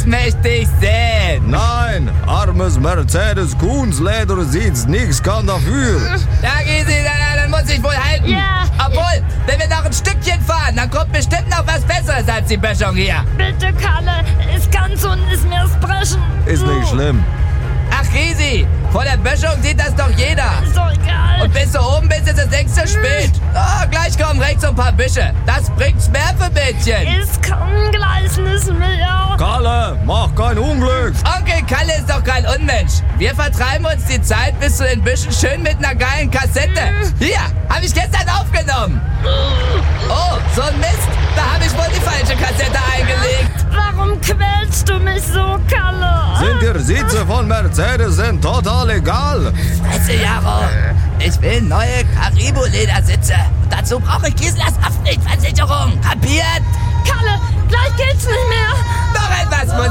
Das möchte ich sehen. Nein, armes Mercedes-Kunzleder sieht's, nix kann dafür. Ja, Gysi, dann muss ich wohl halten. Ja. Obwohl, wenn wir noch ein Stückchen fahren, dann kommt bestimmt noch was Besseres als die Böschung hier. Bitte, Kalle, es kann so nicht mehr sprechen. Ist nicht schlimm. Ach, Gysi, vor der Böschung sieht das doch jeder. Ist doch egal. Und bis du oben bist, ist es längst zu spät. Oh, gleich kommen rechts so ein paar Büsche. Das bringt's mehr für Mädchen. Es kann gleich nicht mehr. Kalle, mach kein Unglück. Onkel Kalle ist doch kein Unmensch. Wir vertreiben uns die Zeit bis zu den Büschen schön mit einer geilen Kassette. Hier, hab ich gestern aufgenommen. Oh, so ein Mist. Da habe ich wohl die falsche Kassette eingelegt. Warum quälst du mich so, Kalle? Sind dir Sitze von Mercedes sind total egal. Weißt du, Jaro, ich will neue Caribou-Ledersitze. Und dazu brauche ich Giselas Haftpflichtversicherung. Kapiert? Kalle, gleich geht's nicht mehr. Noch etwas